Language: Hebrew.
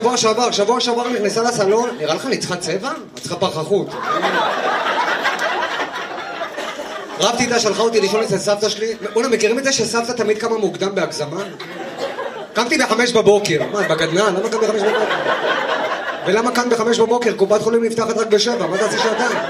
שבוע שעבר נכנסה לסלון, נראה לך אני צריכה צבע? את צריכה פרחחות. רבתי איתה, שלחה אותי לישון אצל סבתא שלי. בוא'נה, מכירים את זה שסבתא תמיד קמה מוקדם בהגזמה? קמתי ב5 בבוקר. מה, בגדנן? למה קם ב5 בבוקר? ולמה קם ב5 בבוקר? קופת חולים נפתחת רק ב7, מה תעשי שעתיים?